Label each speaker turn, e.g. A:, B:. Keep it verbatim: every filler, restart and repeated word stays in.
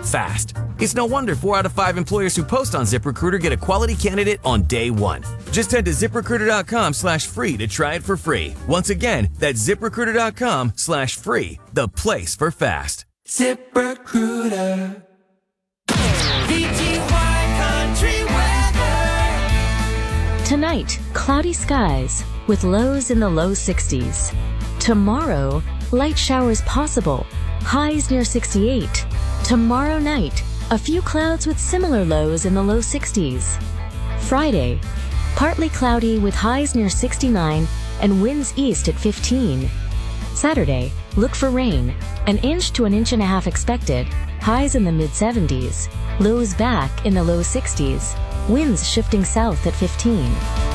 A: fast. It's no wonder four out of five employers who post on ZipRecruiter get a quality candidate on day one. Just head to ZipRecruiter.com slash free to try it for free. Once again, that's ZipRecruiter.com slash free, the place for fast.
B: ZipRecruiter. V G Y Country Weather.
C: Tonight, cloudy skies with lows in the low sixties. Tomorrow, light showers possible, highs near sixty-eight. Tomorrow night, a few clouds with similar lows in the low sixties. Friday, partly cloudy with highs near sixty-nine and winds east at fifteen. Saturday, look for rain, an inch to an inch and a half expected, highs in the mid seventies, lows back in the low sixties, winds shifting south at fifteen.